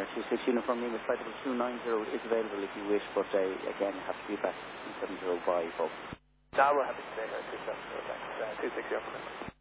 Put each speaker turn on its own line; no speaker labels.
26 uniform unit, flight level 290 is available if you wish, but again, you have to be back 270 by folks.
No, we're happy to stay here, 270, thanks. 260 up.